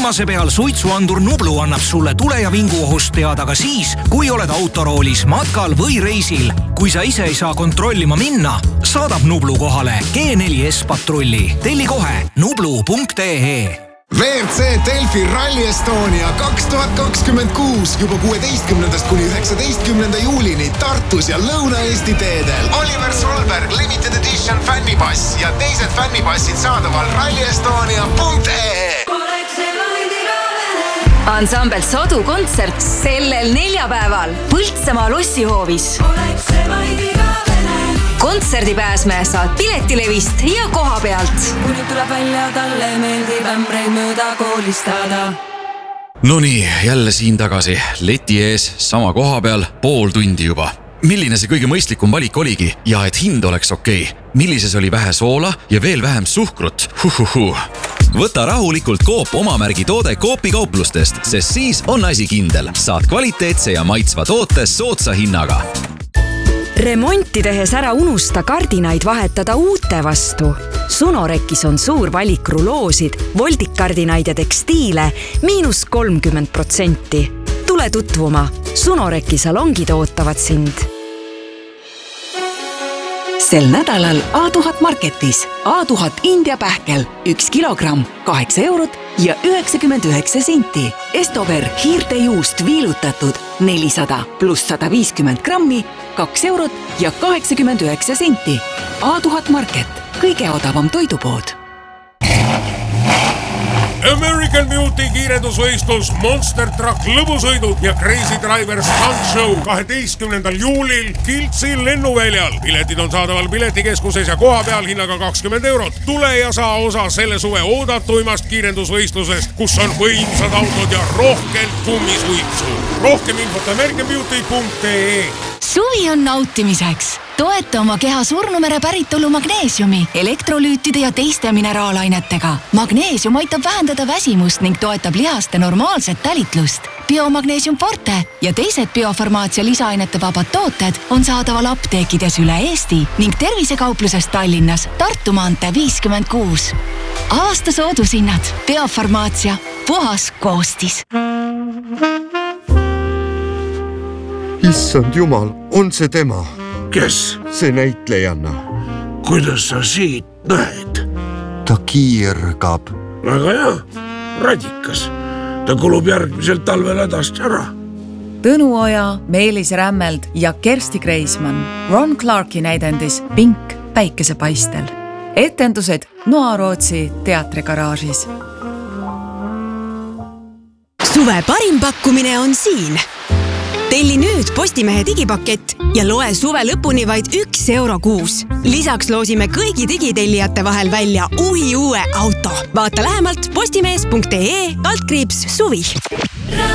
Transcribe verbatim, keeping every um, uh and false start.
viimase peal suitsuandur Nublu annab sulle tule- ja vinguohust teada ka siis, kui oled autoroolis, matkal või reisil. Kui sa ise ei saa kontrollima minna, saadab Nublu kohale G neli S patrulli. Telli kohe nublu punkt ee. V R C Delfi Rally Estonia kaks tuhat kakskümmend kuus juba kuueteistkümnendast kuni üheksateistkümnenda juulini Tartus ja Lõuna-Eesti teedel. Oliver Solberg Limited Edition fännipass ja teised fännipassid saadaval rally estonia punkt ee. Ansambel Sodu kontsert sellel neljapäeval Põltsamaa lossihoovis. Kontserdipääsme saad Piletilevist ja koha pealt. Kuni tuleb välja, talle meeldib ämbreid mööda koolistada. No nii, jälle siin tagasi. Leti ees, sama koha peal, pool tundi juba. Milline see kõige mõistlikum valik oligi ja et hind oleks okei? Millises oli vähe soola ja veel vähem suhkrut? Huhuhu. Võta rahulikult Coop omamärgi toode Coopi kauplustest, sest siis on asi kindel. Saad kvaliteetse ja maitsva toote soodsa hinnaga. Remonti tehes ära unusta kardinaid vahetada uute vastu. Sunorekis on suur valik ruloosid, voldikardinaid ja tekstiile miinus kolmkümmend protsenti. Tule tutvuma. Sunoreki salongid ootavad sind. Sel nädalal A tuhat Marketis A tuhat India pähkel üks kilogramm, kaheksa eurot ja üheksakümmend üheksa senti. Estover hiirtejuust viilutatud nelisada pluss sada viiskümmend grammi, kaks eurot ja kaheksakümmend üheksa senti. A tuhat Market, kõige odavam toidupood. American Beauty kiirendusvõistlus, Monster Truck lõbusõidud ja Crazy Driver Stunt Show kaheteistkümnendal juulil Kiltsi lennuväljal. Piletid on saadaval piletikeskuses ja koha peal hinnaga kakskümmend eurot. Tule ja saa osa selle suve oodatuimast kiirendusvõistlusest, kus on võimsad autod ja rohkelt kummisuitsu. Rohkem infot American Beauty punkt ee. Suvi on nautimiseks. Toeta oma keha surnumere päritolu magneesiumi, elektrolüütide ja teiste mineraalainetega. Magneesium aitab vähendada väsimust ning toetab lihaste normaalset talitlust. Biomagneesium Forte ja teised biofarmaatsia lisaainete vabad tooted on saadaval apteekides üle Eesti ning tervisekaupluses Tallinnas Tartu maantee viiskümmend kuus. Avasta soodushinnad. Biofarmaatsia. Puhas koostis. Issand jumal, on see tema? Kes? See näitlejanna. Kuidas sa siit näed? Ta kiirgab. Väga hea, radikas. Ta kulub järgmisel talvel hädast ära. Tõnu Oja, Meelis Rämmeld ja Kersti Kreismann Ron Clarki näidendis Pink päikesepaistel. Etendused Noarootsi teatrigaraažis. Suve parim pakkumine on siin. Telli nüüd Postimehe digipakett ja loe suve lõpuni vaid üks euro kuus. Lisaks loosime kõigi digitellijate vahel välja uhi uue auto. Vaata lähemalt postimees punkt ee altkriips suvi.